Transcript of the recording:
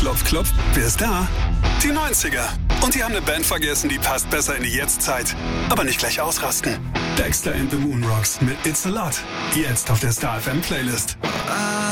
Klopf, klopf, wer ist da? Die 90er. Und die haben eine Band vergessen, die passt besser in die Jetztzeit. Aber nicht gleich ausrasten. Dexter and the Moon Rocks mit It's a Lot. Jetzt auf der Star FM Playlist.